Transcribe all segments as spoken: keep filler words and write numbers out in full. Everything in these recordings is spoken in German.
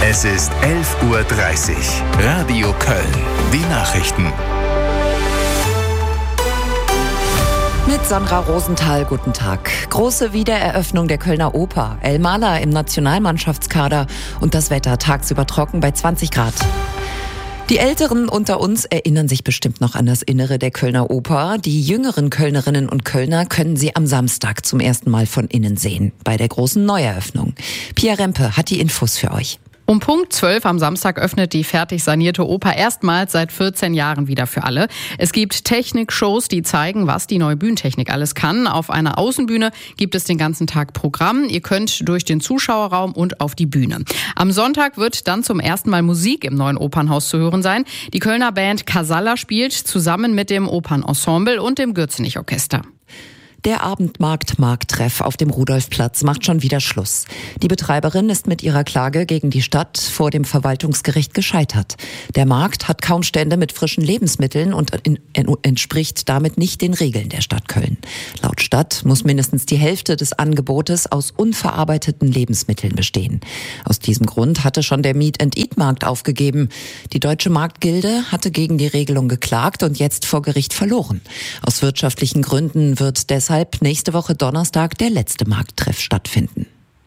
Es ist elf Uhr dreißig. Radio Köln. Die Nachrichten. Mit Sandra Rosenthal, guten Tag. Große Wiedereröffnung der Kölner Oper. Elmalah im Nationalmannschaftskader und das Wetter tagsüber trocken bei zwanzig Grad. Die Älteren unter uns erinnern sich bestimmt noch an das Innere der Kölner Oper. Die jüngeren Kölnerinnen und Kölner können sie am Samstag zum ersten Mal von innen sehen, bei der großen Neueröffnung. Pia Rempe hat die Infos für euch. Um Punkt zwölf am Samstag öffnet die fertig sanierte Oper erstmals seit vierzehn Jahren wieder für alle. Es gibt Technikshows, die zeigen, was die neue Bühnentechnik alles kann. Auf einer Außenbühne gibt es den ganzen Tag Programm. Ihr könnt durch den Zuschauerraum und auf die Bühne. Am Sonntag wird dann zum ersten Mal Musik im neuen Opernhaus zu hören sein. Die Kölner Band Casalla spielt zusammen mit dem Opernensemble und dem Gürzenich-Orchester. Der Abendmarkt-Markttreff auf dem Rudolfplatz macht schon wieder Schluss. Die Betreiberin ist mit ihrer Klage gegen die Stadt vor dem Verwaltungsgericht gescheitert. Der Markt hat kaum Stände mit frischen Lebensmitteln und in, in, entspricht damit nicht den Regeln der Stadt Köln. Laut Stadt muss mindestens die Hälfte des Angebotes aus unverarbeiteten Lebensmitteln bestehen. Aus diesem Grund hatte schon der Meet-and-Eat-Markt aufgegeben. Die Deutsche Marktgilde hatte gegen die Regelung geklagt und jetzt vor Gericht verloren. Aus wirtschaftlichen Gründen wird deshalb nächste Woche Donnerstag der letzte Markttreff stattfinden.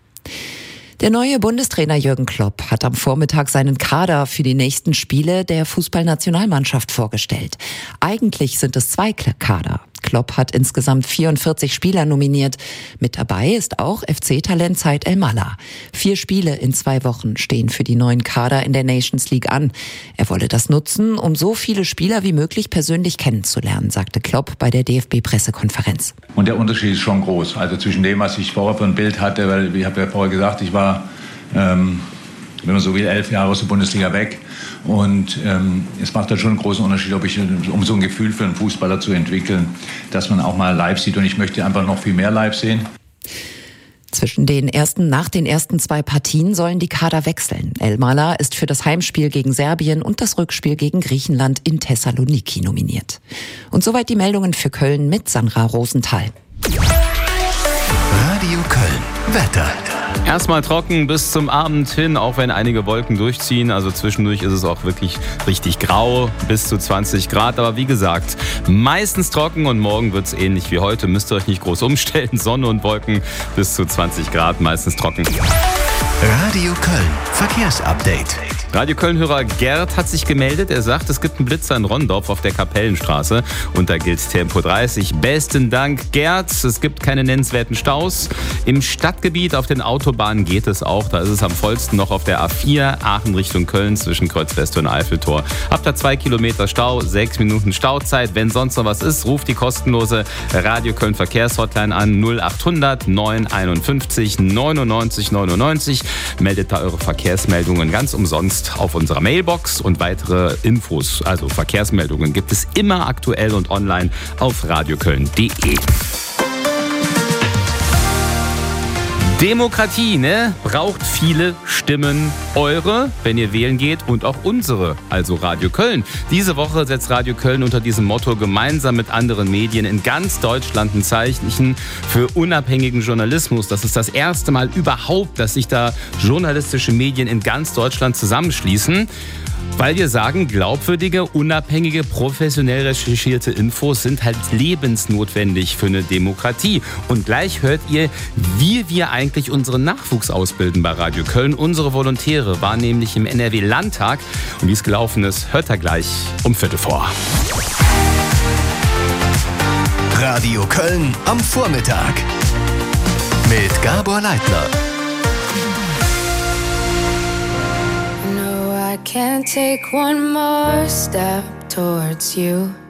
Der neue Bundestrainer Jürgen Klopp hat am Vormittag seinen Kader für die nächsten Spiele der Fußballnationalmannschaft vorgestellt. Eigentlich sind es zwei Kader. Klopp hat insgesamt vierundvierzig Spieler nominiert. Mit dabei ist auch F C-Talent Said Elmalah. Vier Spiele in zwei Wochen stehen für die neuen Kader in der Nations League an. Er wolle das nutzen, um so viele Spieler wie möglich persönlich kennenzulernen, sagte Klopp bei der D F B-Pressekonferenz. Und der Unterschied ist schon groß. Also zwischen dem, was ich vorher für ein Bild hatte, weil ich habe ja vorher gesagt, ich war, ähm, wenn man so will, elf Jahre aus der Bundesliga weg. Und ähm, es macht halt schon einen großen Unterschied, ob ich, um so ein Gefühl für einen Fußballer zu entwickeln, dass man auch mal live sieht. Und ich möchte einfach noch viel mehr live sehen. Zwischen den ersten, nach den ersten zwei Partien sollen die Kader wechseln. Elmalah ist für das Heimspiel gegen Serbien und das Rückspiel gegen Griechenland in Thessaloniki nominiert. Und soweit die Meldungen für Köln mit Sandra Rosenthal. Radio Köln. Wetter. Erstmal trocken bis zum Abend hin, auch wenn einige Wolken durchziehen. Also zwischendurch ist es auch wirklich richtig grau, bis zu zwanzig Grad. Aber wie gesagt, meistens trocken und morgen wird es ähnlich wie heute. Müsst ihr euch nicht groß umstellen. Sonne und Wolken bis zu zwanzig Grad, meistens trocken. Radio Köln. Verkehrsupdate. Radio Köln-Hörer Gerd hat sich gemeldet. Er sagt, es gibt einen Blitzer in Rondorf auf der Kapellenstraße und da gilt Tempo dreißig. Besten Dank, Gerd. Es gibt keine nennenswerten Staus. Im Stadtgebiet auf den Autobahnen geht es auch. Da ist es am vollsten noch auf der A vier Aachen Richtung Köln zwischen Kreuz-West und Eiffeltor. Habt ihr zwei Kilometer Stau, sechs Minuten Stauzeit. Wenn sonst noch was ist, ruft die kostenlose Radio Köln Verkehrshotline an null achthundert neunhunderteinundfünfzig neunundneunzig neunundneunzig. Meldet da eure Verkehrsmeldungen ganz umsonst auf unserer Mailbox und weitere Infos, also Verkehrsmeldungen, gibt es immer aktuell und online auf radioköln punkt de. Demokratie, ne? Braucht viele Stimmen. Eure, wenn ihr wählen geht, und auch unsere, also Radio Köln. Diese Woche setzt Radio Köln unter diesem Motto gemeinsam mit anderen Medien in ganz Deutschland ein Zeichen für unabhängigen Journalismus. Das ist das erste Mal überhaupt, dass sich da journalistische Medien in ganz Deutschland zusammenschließen. Weil wir sagen, glaubwürdige, unabhängige, professionell recherchierte Infos sind halt lebensnotwendig für eine Demokratie. Und gleich hört ihr, wie wir eigentlich unseren Nachwuchs ausbilden bei Radio Köln. Unsere Volontäre waren nämlich im N R W-Landtag. Und wie es gelaufen ist, hört ihr gleich um Viertel vor. Radio Köln am Vormittag mit Gabor Leitner. Can't take one more step towards you.